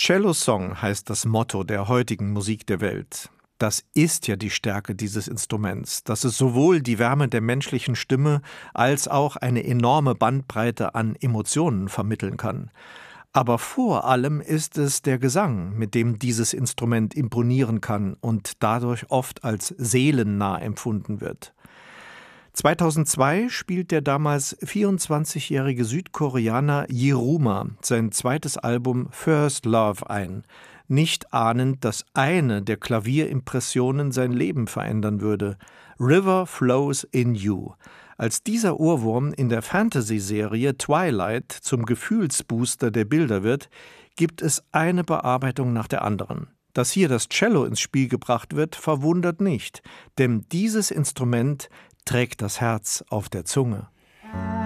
Cello Song heißt das Motto der heutigen Musik der Welt. Das ist ja die Stärke dieses Instruments, dass es sowohl die Wärme der menschlichen Stimme als auch eine enorme Bandbreite an Emotionen vermitteln kann. Aber vor allem ist es der Gesang, mit dem dieses Instrument imponieren kann und dadurch oft als seelennah empfunden wird. 2002 spielt der damals 24-jährige Südkoreaner Yiruma sein zweites Album First Love ein, nicht ahnend, dass eine der Klavierimpressionen sein Leben verändern würde. River Flows in You. Als dieser Ohrwurm in der Fantasy-Serie Twilight zum Gefühlsbooster der Bilder wird, gibt es eine Bearbeitung nach der anderen. Dass hier das Cello ins Spiel gebracht wird, verwundert nicht, denn dieses Instrument trägt das Herz auf der Zunge.